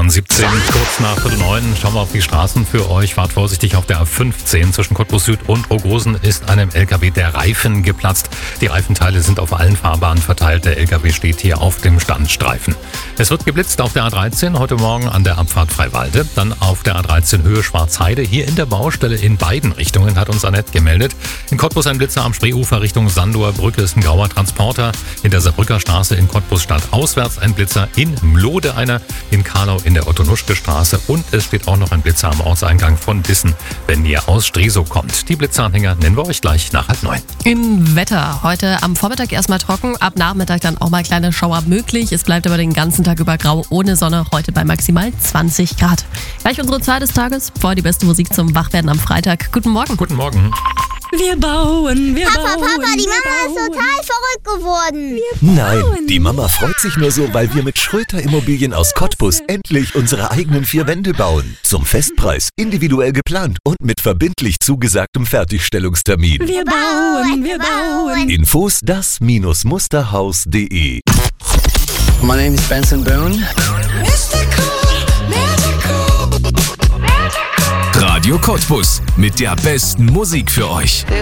von 17, kurz nach Viertel 9. Schauen wir auf die Straßen für euch. Fahrt vorsichtig auf der A15 zwischen Cottbus Süd und Rogosen ist einem LKW der Reifen geplatzt. Die Reifenteile sind auf allen Fahrbahnen verteilt. Der LKW steht hier auf dem Standstreifen. Es wird geblitzt auf der A13 heute Morgen an der Abfahrt Freiwalde. Dann auf der A13 Höhe Schwarzheide. Hier in der Baustelle in beiden Richtungen, hat uns Annette gemeldet. In Cottbus ein Blitzer am Spreeufer Richtung Sandower Brücke ist ein grauer Transporter. In der Saarbrücker Straße in Cottbus Stadt auswärts ein Blitzer. In Mlode einer, in Karlau in der Otto-Nuschke-Straße. Und es steht auch noch ein Blitzer am Ortseingang von Dissen, wenn ihr aus Stresow kommt. Die Blitzeranhänger nennen wir euch gleich nach 8:30. Im Wetter. Heute am Vormittag erstmal trocken, ab Nachmittag dann auch mal kleine Schauer möglich. Es bleibt aber den ganzen Tag über grau ohne Sonne, heute bei maximal 20 Grad. Gleich unsere Zahl des Tages, vorher die beste Musik zum Wachwerden am Freitag. Guten Morgen. Guten Morgen. Wir bauen, wir bauen. Papa, die Mama ist total verrückt geworden. Nein, die Mama freut sich nur so, weil wir mit Schröter Immobilien aus Cottbus endlich unsere eigenen 4 Wände bauen. Zum Festpreis, individuell geplant und mit verbindlich zugesagtem Fertigstellungstermin. Wir bauen, wir bauen. Infos das-musterhaus.de. My name is Benson Boone. Radio Cottbus mit der besten Musik für euch.